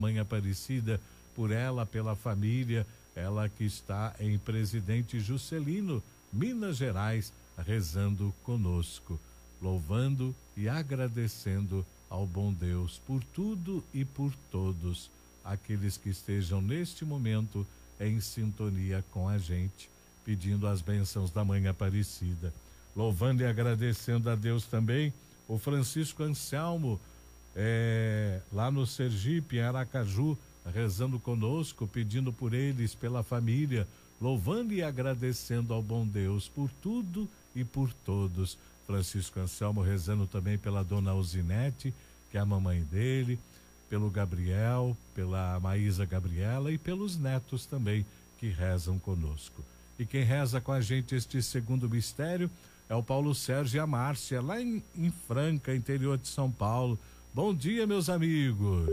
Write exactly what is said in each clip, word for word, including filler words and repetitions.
Mãe Aparecida, por ela, pela família, ela que está em Presidente Juscelino, Minas Gerais, rezando conosco, louvando e agradecendo ao bom Deus por tudo e por todos aqueles que estejam neste momento em sintonia com a gente, pedindo as bênçãos da Mãe Aparecida. Louvando e agradecendo a Deus também o Francisco Anselmo, é, lá no Sergipe, em Aracaju, rezando conosco, pedindo por eles, pela família, louvando e agradecendo ao bom Deus por tudo e por todos. Francisco Anselmo rezando também pela dona Alzinete, que é a mamãe dele, pelo Gabriel, pela Maísa Gabriela e pelos netos também que rezam conosco. E quem reza com a gente este segundo mistério é o Paulo Sérgio e a Márcia, lá em, em Franca, interior de São Paulo. Bom dia, meus amigos.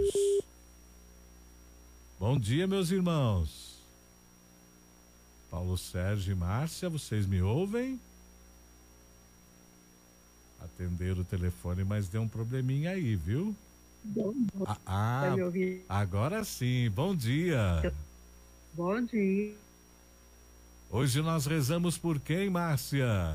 Bom dia, meus irmãos. Paulo Sérgio e Márcia, vocês me ouvem? Atenderam o telefone, mas deu um probleminha aí, viu? Bom, bom. Ah, ah agora sim, bom dia. Bom dia. Hoje nós rezamos por quem, Márcia?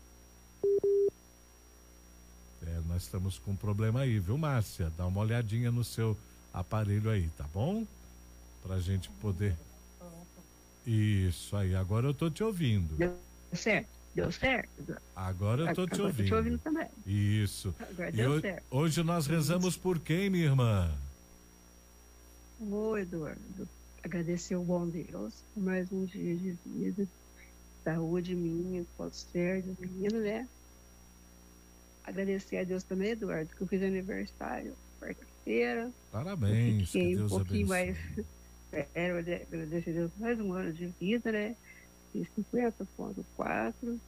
É, nós estamos com um problema aí, viu, Márcia? Dá uma olhadinha no seu aparelho aí, tá bom? Pra gente poder... Isso aí, agora eu tô te ouvindo. Deu certo, deu certo. Agora eu tô agora te ouvindo. Tô te ouvindo também. Isso. Agora e deu ho certo. Hoje nós rezamos por quem, minha irmã? Ô, Eduardo, agradecer ao bom Deus por mais um dia de vida, saúde minha, Paulo Sérgio, menino, né? Agradecer a Deus também, Eduardo, que eu fiz aniversário quarta-feira. Parabéns, fiquei que Deus um pouquinho abençoe. mais, quero agradecer a Deus por mais um ano de vida, né? Fiz cinquenta ponto quatro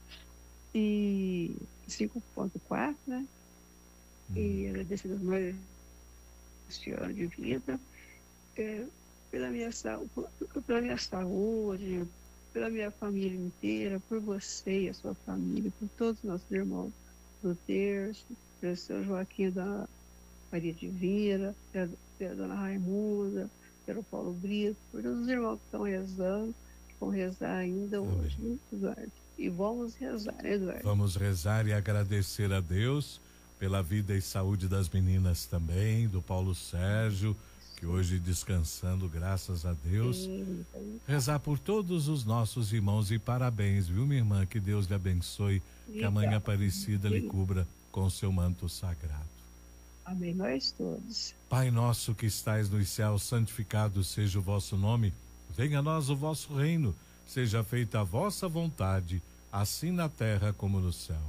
e cinco ponto quatro, né? Hum. E agradecer a Deus mais este ano de vida, é, pela minha saúde, pela minha saúde, pela minha família inteira, por você e a sua família, por todos os nossos irmãos do terço, pelo seu Joaquim da Maria Divina, pela, pela dona Raimunda, pelo Paulo Brito, por todos os irmãos que estão rezando, que vão rezar ainda Amém. Hoje, né, Eduardo? E vamos rezar, né, Eduardo? Vamos rezar e agradecer a Deus pela vida e saúde das meninas também, do Paulo Sérgio, que hoje descansando, graças a Deus. Sim, sim. Rezar por todos os nossos irmãos e parabéns, viu, minha irmã? Que Deus lhe abençoe, sim, que a Mãe Aparecida sim. lhe cubra com seu manto sagrado. Amém, nós todos. Pai nosso que estais nos céus, santificado seja o vosso nome, venha a nós o vosso reino, seja feita a vossa vontade, assim na terra como no céu.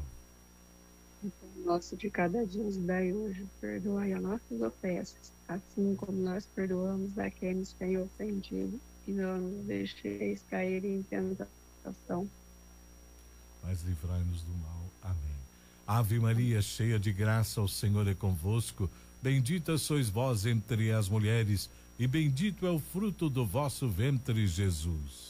O nosso de cada dia nos dai hoje, perdoai as nossas ofensas, assim como nós perdoamos a quem nos tem ofendido, e não nos deixeis cair em tentação, mas livrai-nos do mal. Amém. Ave Maria, cheia de graça, o Senhor é convosco, bendita sois vós entre as mulheres, e bendito é o fruto do vosso ventre, Jesus.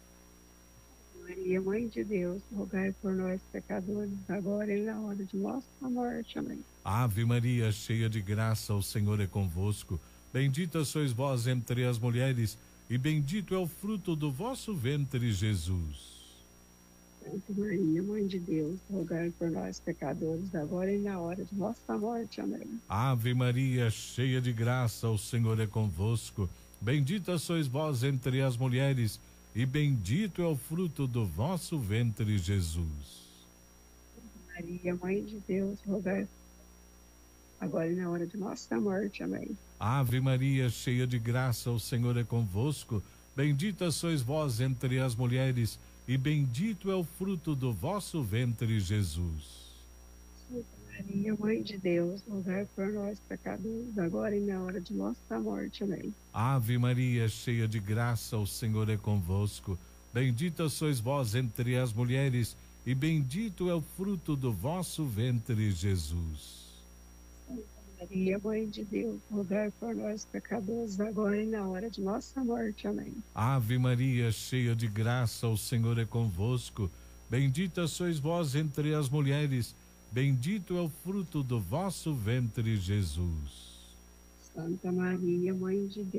Maria, Mãe de Deus, rogai por nós, pecadores, agora e na hora de nossa morte. Amém. Ave Maria, cheia de graça, o Senhor é convosco, bendita sois vós entre as mulheres, e bendito é o fruto do vosso ventre, Jesus. Santa Maria, Mãe de Deus, rogai por nós, pecadores, agora e na hora de nossa morte. Amém. Ave Maria, cheia de graça, o Senhor é convosco, bendita sois vós entre as mulheres, e bendito é o fruto do vosso ventre, Jesus. Maria, Mãe de Deus, rogai agora e na hora de nossa morte. Amém. Ave Maria, cheia de graça, o Senhor é convosco, bendita sois vós entre as mulheres, e bendito é o fruto do vosso ventre, Jesus. Santa Maria, Mãe de Deus, rogai por nós, pecadores, agora e na hora de nossa morte. Amém. Ave Maria, cheia de graça, o Senhor é convosco, bendita sois vós entre as mulheres, e bendito é o fruto do vosso ventre, Jesus. Santa Maria, Mãe de Deus, rogai por nós, pecadores, agora e na hora de nossa morte. Amém. Ave Maria, cheia de graça, o Senhor é convosco, bendita sois vós entre as mulheres, bendito é o fruto do vosso ventre, Jesus. Santa Maria, Mãe de Deus.